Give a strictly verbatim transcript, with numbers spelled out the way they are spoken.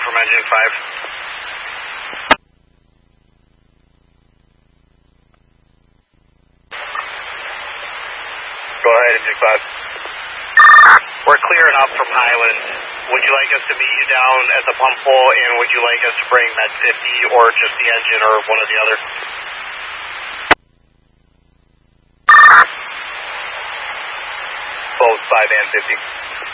from engine five. Go ahead, engine five. We're clearing up from Highland. Would you like us to meet you down at the pump hole, and would you like us to bring Med fifty or just the engine or one or the other? Both five and fifty.